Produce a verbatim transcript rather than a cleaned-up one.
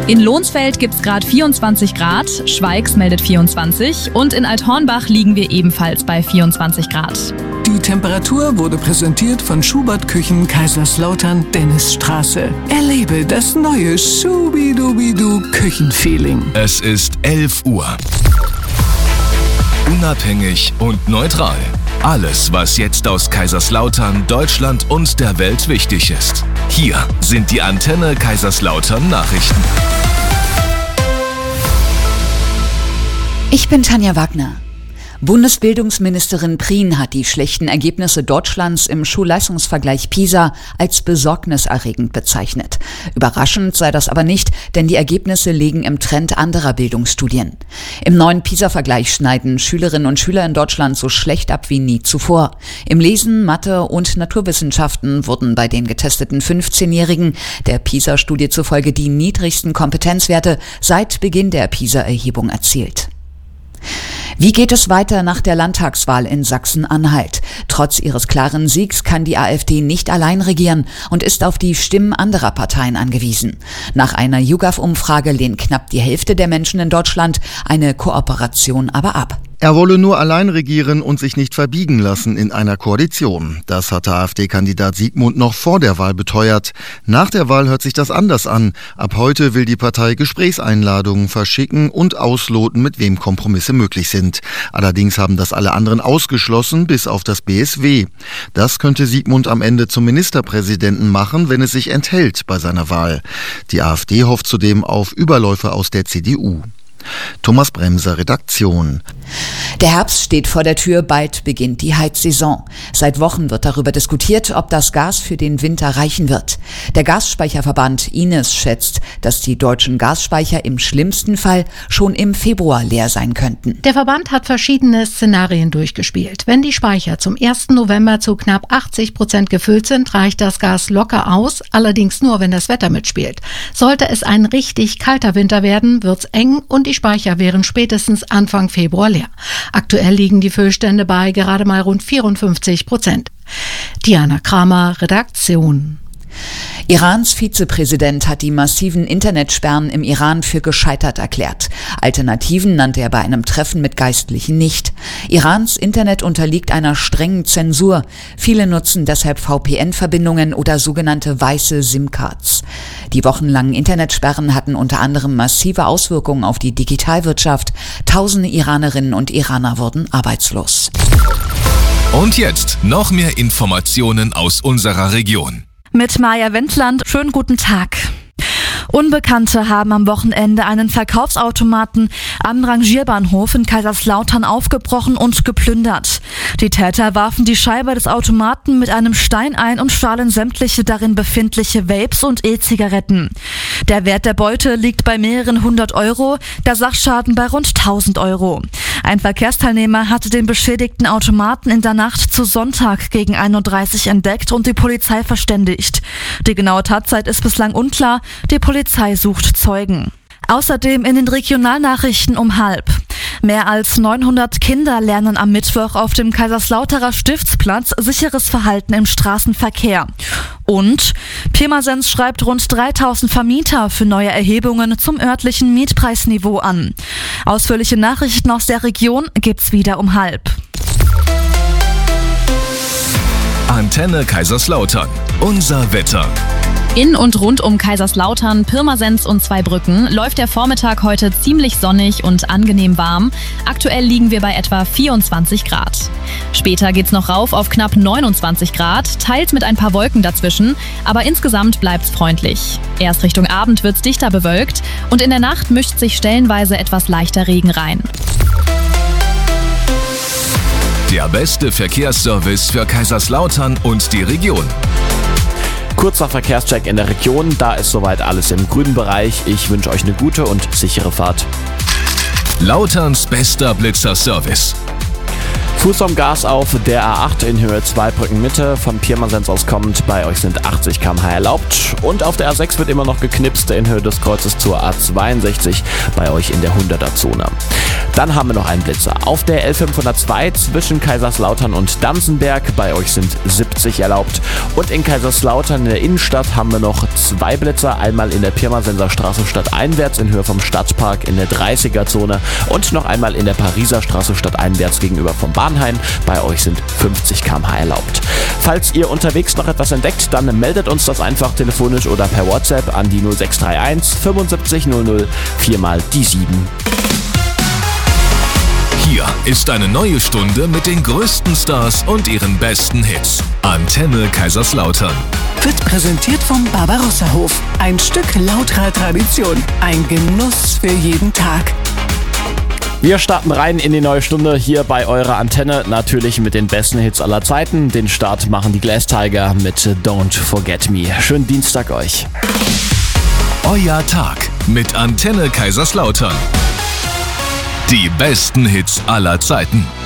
In Lohnsfeld gibt's gerade vierundzwanzig Grad, Schweigs meldet vierundzwanzig und in Althornbach liegen wir ebenfalls bei vierundzwanzig Grad. Die Temperatur wurde präsentiert von Schubert Küchen Kaiserslautern Dennisstraße. Erlebe das neue Schubidubidu Küchenfeeling. Es ist elf Uhr. Unabhängig und neutral. Alles, was jetzt aus Kaiserslautern, Deutschland und der Welt wichtig ist. Hier sind die Antenne Kaiserslautern Nachrichten. Ich bin Tanja Wagner. Bundesbildungsministerin Prien hat die schlechten Ergebnisse Deutschlands im Schulleistungsvergleich PISA als besorgniserregend bezeichnet. Überraschend sei das aber nicht, denn die Ergebnisse liegen im Trend anderer Bildungsstudien. Im neuen PISA-Vergleich schneiden Schülerinnen und Schüler in Deutschland so schlecht ab wie nie zuvor. Im Lesen, Mathe und Naturwissenschaften wurden bei den getesteten fünfzehnjährigen der PISA-Studie zufolge die niedrigsten Kompetenzwerte seit Beginn der PISA-Erhebung erzielt. Wie geht es weiter nach der Landtagswahl in Sachsen-Anhalt? Trotz ihres klaren Siegs kann die AfD nicht allein regieren und ist auf die Stimmen anderer Parteien angewiesen. Nach einer YouGov-Umfrage lehnt knapp die Hälfte der Menschen in Deutschland eine Kooperation aber ab. Er wolle nur allein regieren und sich nicht verbiegen lassen in einer Koalition. Das hatte AfD-Kandidat Siegmund noch vor der Wahl beteuert. Nach der Wahl hört sich das anders an. Ab heute will die Partei Gesprächseinladungen verschicken und ausloten, mit wem Kompromisse möglich sind. Allerdings haben das alle anderen ausgeschlossen, bis auf das B S W. Das könnte Siegmund am Ende zum Ministerpräsidenten machen, wenn es sich enthält bei seiner Wahl. Die AfD hofft zudem auf Überläufe aus der C D U. Thomas Bremser, Redaktion. Der Herbst steht vor der Tür, bald beginnt die Heizsaison. Seit Wochen wird darüber diskutiert, ob das Gas für den Winter reichen wird. Der Gasspeicherverband I N E S schätzt, dass die deutschen Gasspeicher im schlimmsten Fall schon im Februar leer sein könnten. Der Verband hat verschiedene Szenarien durchgespielt. Wenn die Speicher zum ersten November zu knapp achtzig Prozent gefüllt sind, reicht das Gas locker aus, allerdings nur, wenn das Wetter mitspielt. Sollte es ein richtig kalter Winter werden, wird's eng und die Speicher wären spätestens Anfang Februar leer. Aktuell liegen die Füllstände bei gerade mal rund vierundfünfzig Prozent. Diana Kramer, Redaktion. Irans Vizepräsident hat die massiven Internetsperren im Iran für gescheitert erklärt. Alternativen nannte er bei einem Treffen mit Geistlichen nicht. Irans Internet unterliegt einer strengen Zensur. Viele nutzen deshalb V P N-Verbindungen oder sogenannte weiße SIM-Cards. Die wochenlangen Internetsperren hatten unter anderem massive Auswirkungen auf die Digitalwirtschaft. Tausende Iranerinnen und Iraner wurden arbeitslos. Und jetzt noch mehr Informationen aus unserer Region. Mit Maja Wendland, schönen guten Tag. Unbekannte haben am Wochenende einen Verkaufsautomaten am Rangierbahnhof in Kaiserslautern aufgebrochen und geplündert. Die Täter warfen die Scheibe des Automaten mit einem Stein ein und stahlen sämtliche darin befindliche Vapes und E-Zigaretten. Der Wert der Beute liegt bei mehreren hundert Euro, der Sachschaden bei rund tausend Euro. Ein Verkehrsteilnehmer hatte den beschädigten Automaten in der Nacht zu Sonntag gegen einunddreißig entdeckt und die Polizei verständigt. Die genaue Tatzeit ist bislang unklar, die Polizei sucht Zeugen. Außerdem in den Regionalnachrichten um halb. Mehr als neunhundert Kinder lernen am Mittwoch auf dem Kaiserslauterer Stiftsplatz sicheres Verhalten im Straßenverkehr. Und Pirmasens schreibt rund dreitausend Vermieter für neue Erhebungen zum örtlichen Mietpreisniveau an. Ausführliche Nachrichten aus der Region gibt's wieder um halb. Antenne Kaiserslautern. Unser Wetter. In und rund um Kaiserslautern, Pirmasens und Zweibrücken läuft der Vormittag heute ziemlich sonnig und angenehm warm. Aktuell liegen wir bei etwa vierundzwanzig Grad. Später geht's noch rauf auf knapp neunundzwanzig Grad, teils mit ein paar Wolken dazwischen, aber insgesamt bleibt's freundlich. Erst Richtung Abend wird's dichter bewölkt und in der Nacht mischt sich stellenweise etwas leichter Regen rein. Der beste Verkehrsservice für Kaiserslautern und die Region. Kurzer Verkehrscheck in der Region, da ist soweit alles im grünen Bereich. Ich wünsche euch eine gute und sichere Fahrt. Lauterns bester Blitzer-Service. Fuß vom Gas auf der A acht in Höhe Zweibrücken Mitte. Von Pirmasens aus kommend, bei euch sind achtzig Kilometer pro Stunde erlaubt. Und auf der A sechs wird immer noch geknipst in Höhe des Kreuzes zur A zweiundsechzig, bei euch in der hunderter-Zone. Dann haben wir noch einen Blitzer. Auf der L fünfhundertzwei zwischen Kaiserslautern und Danzenberg, bei euch sind siebzig fünfzig erlaubt. Und in Kaiserslautern in der Innenstadt haben wir noch zwei Blitzer. Einmal in der Pirmasenser Straße stadteinwärts in Höhe vom Stadtpark in der dreißiger-Zone und noch einmal in der Pariser Straße stadteinwärts gegenüber vom Bahnhain. Bei euch sind fünfzig Kilometer pro Stunde erlaubt. Falls ihr unterwegs noch etwas entdeckt, dann meldet uns das einfach telefonisch oder per WhatsApp an die null sechs drei eins fünfundsiebzig null null viermal die sieben. Hier ist eine neue Stunde mit den größten Stars und ihren besten Hits. Antenne Kaiserslautern. Wird präsentiert vom Barbarossa-Hof. Ein Stück lauterer Tradition. Ein Genuss für jeden Tag. Wir starten rein in die neue Stunde hier bei eurer Antenne, natürlich mit den besten Hits aller Zeiten. Den Start machen die Glass Tiger mit Don't Forget Me. Schönen Dienstag euch. Euer Tag mit Antenne Kaiserslautern. Die besten Hits aller Zeiten.